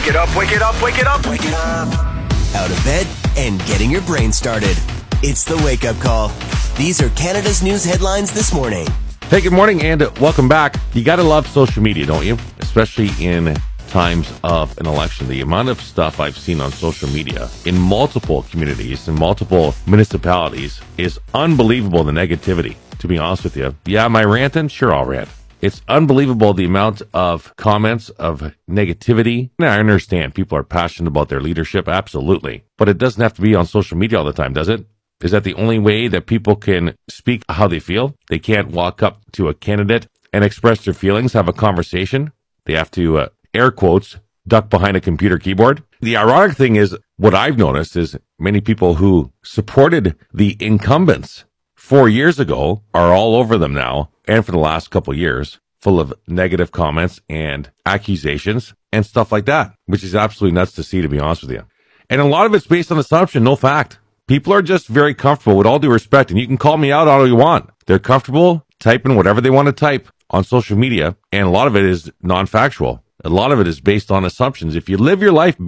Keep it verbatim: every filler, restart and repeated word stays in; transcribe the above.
it up, wake it up, wake it up, wake it up. Out of bed and getting your brain started. It's the Wake Up Call. These are Canada's news headlines this morning. Hey, good morning and welcome back. You got to love social media, don't you? Especially in times of an election. The amount of stuff I've seen on social media in multiple communities and multiple municipalities is unbelievable, the negativity, to be honest with you. Yeah, am I ranting? Sure, I'll rant. It's unbelievable the amount of comments of negativity. Now, I understand people are passionate about their leadership, absolutely. But it doesn't have to be on social media all the time, does it? Is that the only way that people can speak how they feel? They can't walk up to a candidate and express their feelings, have a conversation. They have to, uh, air quotes, duck behind a computer keyboard. The ironic thing is, what I've noticed is many people who supported the incumbents four years ago are all over them now, and for the last couple of years, full of negative comments and accusations and stuff like that, which is absolutely nuts to see, to be honest with you. And a lot of it's based on assumption, no fact. People are just very comfortable, with all due respect, and you can call me out all you want. They're comfortable typing whatever they want to type on social media, and a lot of it is non-factual. A lot of it is based on assumptions. If you live your life